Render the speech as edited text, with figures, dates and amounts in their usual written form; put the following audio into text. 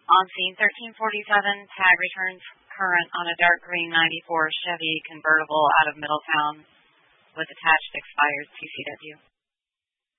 On scene 1347, tag returns current on a dark green 94 Chevy convertible out of Middletown with attached expired CCW.